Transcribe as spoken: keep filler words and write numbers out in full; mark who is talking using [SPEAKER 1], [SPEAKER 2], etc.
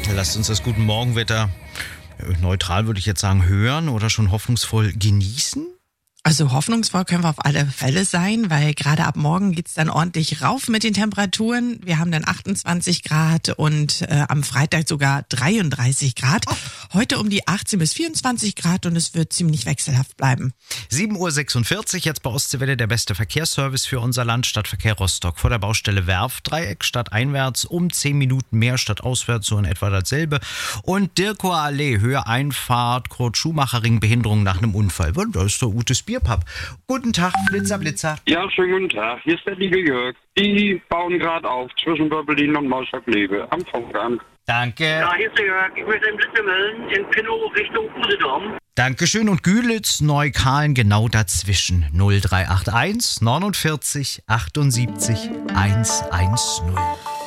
[SPEAKER 1] Lasst uns das Guten Morgenwetter neutral, würde ich jetzt sagen, hören oder schon hoffnungsvoll genießen?
[SPEAKER 2] Also hoffnungsvoll können wir auf alle Fälle sein, weil gerade ab morgen geht's dann ordentlich rauf mit den Temperaturen. Wir haben dann achtundzwanzig Grad und äh, am Freitag sogar dreiunddreißig Grad. Oh. Heute um die achtzehn bis vierundzwanzig Grad und es wird ziemlich wechselhaft bleiben.
[SPEAKER 1] sieben Uhr sechsundvierzig, jetzt bei Ostseewelle der beste Verkehrsservice für unser Land. Stadtverkehr Rostock vor der Baustelle Werftdreieck, stadteinwärts um zehn Minuten mehr, stadtauswärts so in etwa dasselbe. Und Dirkower Allee, Höhe Einfahrt, Kurt-Schumacher-Ring, Behinderung nach einem Unfall. Da ist der Utes Bierpub. Guten Tag, Blitzer, Blitzer.
[SPEAKER 3] Ja, schönen guten Tag. Hier ist der liebe Jörg. Die bauen gerade auf zwischen Böblin und Mauschak-Lebe am Funkamt.
[SPEAKER 1] Danke.
[SPEAKER 4] Ja, hier ist der Jörg. Ich möchte einen Blitzer melden in Pinnow Richtung Usedom.
[SPEAKER 1] Dankeschön. Und Gühlitz, Neukalen genau dazwischen. null drei acht eins neunundvierzig achtundsiebzig hundertzehn.